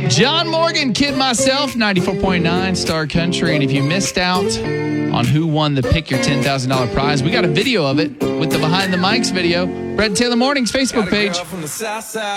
John Morgan, Kid Myself, 94.9 Star Country. And if you missed out on who won the Pick Your $10,000 prize, we got a video of it with the Behind the Mics video. Brett and Taylor Mornings Facebook page.